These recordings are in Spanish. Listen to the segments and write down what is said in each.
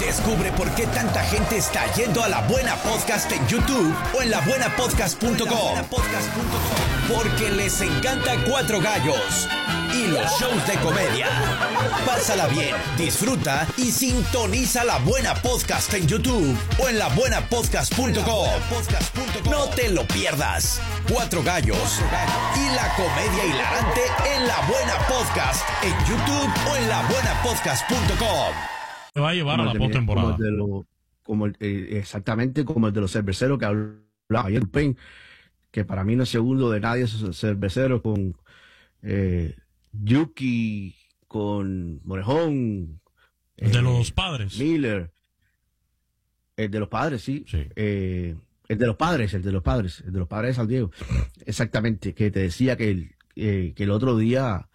Descubre por qué tanta gente está yendo a La Buena Podcast en YouTube o en labuenapodcast.com. Porque les encanta Cuatro Gallos y los shows de comedia. Pásala bien, disfruta y sintoniza La Buena Podcast en YouTube o en labuenapodcast.com. No te lo pierdas. Cuatro Gallos y la comedia hilarante en La Buena Podcast en YouTube o en labuenapodcast.com. Se va a llevar a la postemporada. Exactamente como el de los cerveceros que hablaba ayer, Pen, que para mí no es segundo de nadie esos cerveceros con Yuki, con Morejón. De los Padres. Miller. El de los Padres, sí. El de los Padres de San Diego. Exactamente, que te decía que el otro día,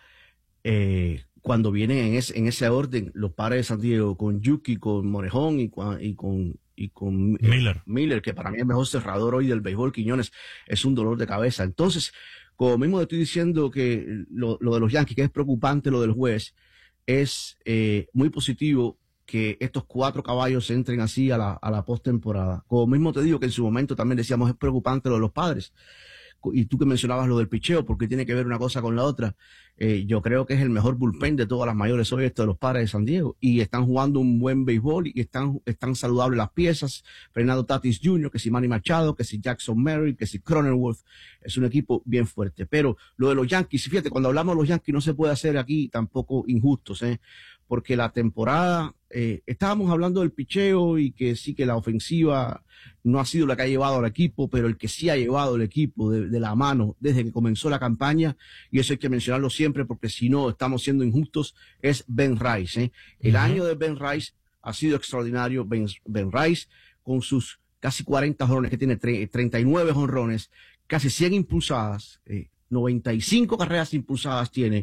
cuando vienen en ese orden, los Padres de San Diego, con Yuki, con Morejón y con Miller, que para mí es el mejor cerrador hoy del béisbol, Quiñones, es un dolor de cabeza. Entonces, como mismo te estoy diciendo que lo de los Yankees, que es preocupante lo del juez, es muy positivo que estos cuatro caballos entren así a la postemporada. Como mismo te digo que en su momento también decíamos es preocupante lo de los Padres. Y tú que mencionabas lo del picheo, porque tiene que ver una cosa con la otra. Yo creo que es el mejor bullpen de todas las mayores hoy, esto de los Padres de San Diego. Y están jugando un buen béisbol y están saludables las piezas. Fernando Tatis Jr., que si Manny Machado, que si Jackson Merrill, que si Cronenworth. Es un equipo bien fuerte. Pero lo de los Yankees, fíjate, cuando hablamos de los Yankees no se puede hacer aquí tampoco injustos, porque la temporada, estábamos hablando del picheo y que sí que la ofensiva no ha sido la que ha llevado al equipo, pero el que sí ha llevado el equipo de la mano desde que comenzó la campaña, y eso hay que mencionarlo siempre porque si no estamos siendo injustos, es Ben Rice. El año de Ben Rice ha sido extraordinario. Ben Rice con sus casi 40 jonrones, que tiene 39 jonrones, casi 100 impulsadas, 95 carreras impulsadas tiene,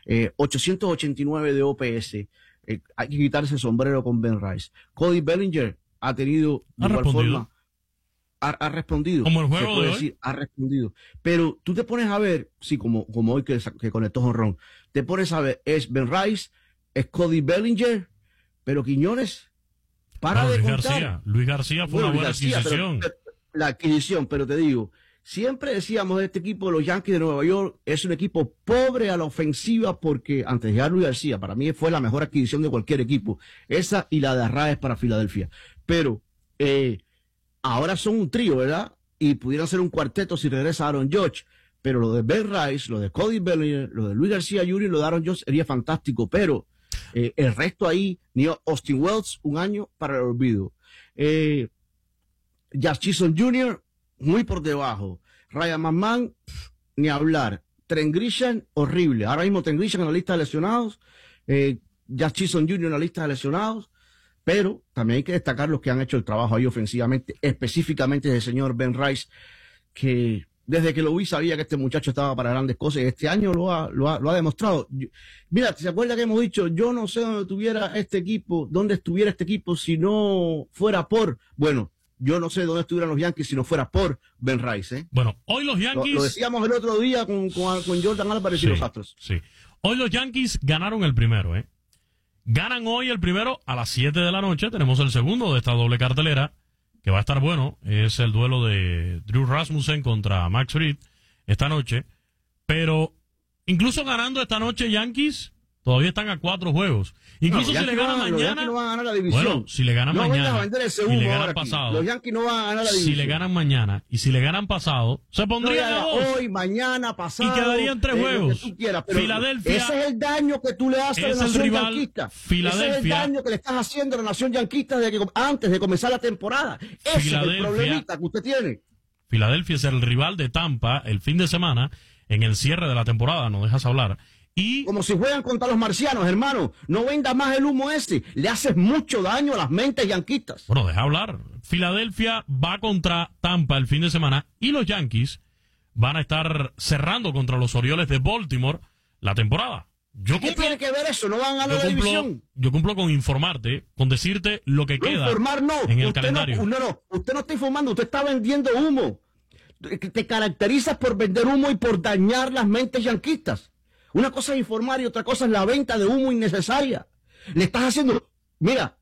889 de OPS. Hay que quitarse el sombrero con Ben Rice. Cody Bellinger ha tenido de igual forma, ha respondido. Como el juego de hoy. Ha respondido. Pero tú te pones a ver, sí, como hoy que conectó jonrón, te pones a ver, es Ben Rice, es Cody Bellinger, pero Quiñones, Luis García fue una buena adquisición. La adquisición, pero te digo, siempre decíamos de este equipo de los Yankees de Nueva York, es un equipo pobre a la ofensiva porque antes de llegar Luis García, para mí fue la mejor adquisición de cualquier equipo. Esa y la de Arraez para Filadelfia. Pero ahora son un trío, ¿verdad? Y pudieran ser un cuarteto si regresa Aaron Judge. Pero lo de Ben Rice, lo de Cody Bellinger, lo de Luis García Jr., lo de Aaron Judge sería fantástico. Pero el resto ahí, ni Austin Wells, un año para el olvido. Jazz Chisholm Jr., muy por debajo. Ryan McMahon, ni hablar. Trent Grisham, horrible. Ahora mismo Trent Grisham en la lista de lesionados. Jazz Chisholm Jr. en la lista de lesionados. Pero también hay que destacar los que han hecho el trabajo ahí ofensivamente, específicamente el señor Ben Rice, que desde que lo vi sabía que este muchacho estaba para grandes cosas y este año lo ha demostrado. Mira, ¿se acuerda que hemos dicho, yo no sé dónde estuviera este equipo si no fuera por, bueno, yo no sé dónde estuvieran los Yankees si no fuera por Ben Rice, Bueno, hoy los Yankees... Lo decíamos el otro día con Jordan Álvarez y los Astros. Sí. Hoy los Yankees ganaron el primero, Ganan hoy el primero a las 7 de la noche. Tenemos el segundo de esta doble cartelera, que va a estar bueno. Es el duelo de Drew Rasmussen contra Max Fried esta noche. Pero incluso ganando esta noche Yankees, todavía están a 4 juegos. Incluso si le ganan mañana... no van a ganar la división. Bueno, si le ganan mañana y le ganan pasado... Los Yankees no van a ganar la división. Si le ganan mañana y si le ganan pasado, se pondrían a 2. Hoy, mañana, pasado... Y quedarían 3 juegos. Que tú quieras, pero Filadelfia... Ese es el daño que tú le haces a la nación yanquista. Filadelfia... Ese es el daño que le estás haciendo a la nación yanquista antes de comenzar la temporada. Ese es el problemita que usted tiene. Filadelfia es el rival de Tampa el fin de semana en el cierre de la temporada, no dejas hablar. Y como si juegan contra los marcianos, hermano. No venda más el humo ese. Le haces mucho daño a las mentes yanquistas. Bueno, deja hablar. Filadelfia va contra Tampa el fin de semana y los Yankees van a estar cerrando contra los Orioles de Baltimore la temporada. ¿Qué tiene que ver eso? No van a ganar la división. Yo cumplo con informarte, con decirte lo que queda en el calendario. No, usted no está informando, usted está vendiendo humo. Te caracterizas por vender humo y por dañar las mentes yanquistas. Una cosa es informar y otra cosa es la venta de humo innecesaria. Le estás haciendo... Mira,